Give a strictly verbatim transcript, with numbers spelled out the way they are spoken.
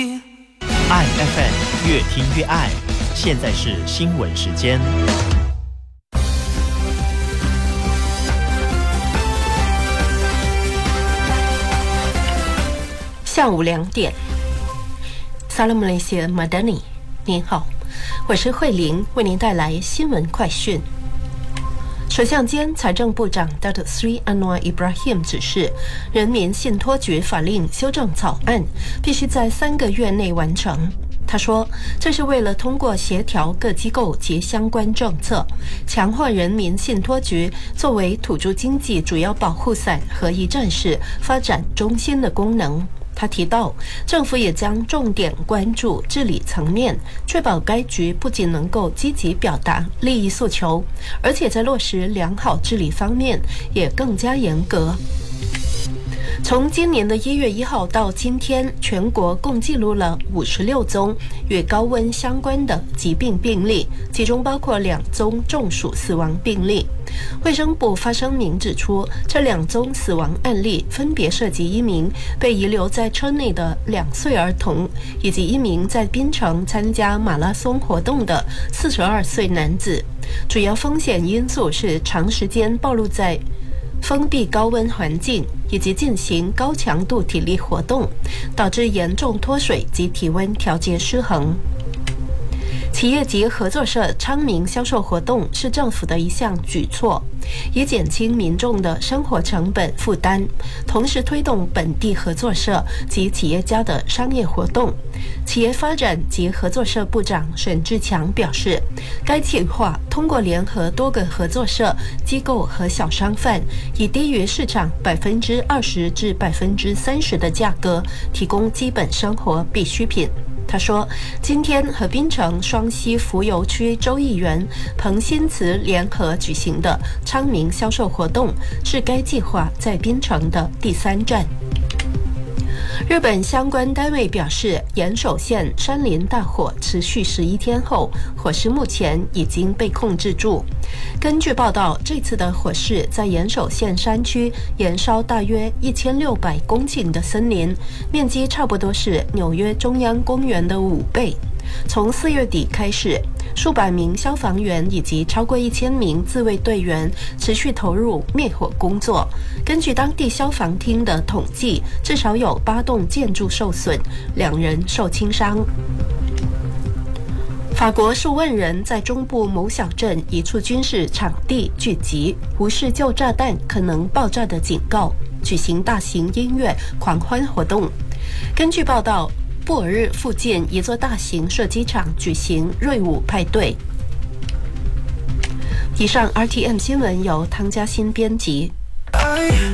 爱 F M 越听越爱，现在是新闻时间。 下午两点 ，Salam Malaysia Madani， 您好，我是慧玲，为您带来新闻快讯。首相兼财政部长 Datuk Seri Anwar Ibrahim 指示，人民信托局法令修正草案必须在三个月内完成。他说，这是为了通过协调各机构及相关政策，强化人民信托局作为土著经济主要保护伞和一站式发展中心的功能。他提到，政府也将重点关注治理层面，确保该局不仅能够积极表达利益诉求，而且在落实良好治理方面也更加严格。从今年的一月一号到今天，全国共记录了五十六宗与高温相关的疾病病例，其中包括两宗中暑死亡病例。卫生部发声明指出，这两宗死亡案例分别涉及一名被遗留在车内的两岁儿童，以及一名在槟城参加马拉松活动的四十二岁男子。主要风险因素是长时间暴露在封闭高温环境以及进行高强度体力活动，导致严重脱水及体温调节失衡。企业及合作社昌明销售活动是政府的一项举措，以减轻民众的生活成本负担，同时推动本地合作社及企业家的商业活动。企业发展及合作社部长沈志强表示，该计划通过联合多个合作社、机构和小商贩，以低于市场百分之二十至百分之三十的价格，提供基本生活必需品。他说，今天和槟城双溪浮游区州议员彭新慈联合举行的昌明销售活动，是该计划在槟城的第三站。日本相关单位表示，岩手县山林大火持续十一天后，火势目前已经被控制住。根据报道，这次的火势在岩手县山区燃烧大约一千六百公顷的森林，面积差不多是纽约中央公园的五倍。从四月底开始，数百名消防员以及超过一千名自卫队员持续投入灭火工作。根据当地消防厅的统计，至少有八栋建筑受损，两人受轻伤。法国数万人在中部某小镇一处军事场地聚集，无视就炸弹可能爆炸的警告，举行大型音乐狂欢活动。根据报道，布尔日附近一座大型射击场举行瑞舞派对。以上 R T M 新闻由汤嘉欣编辑。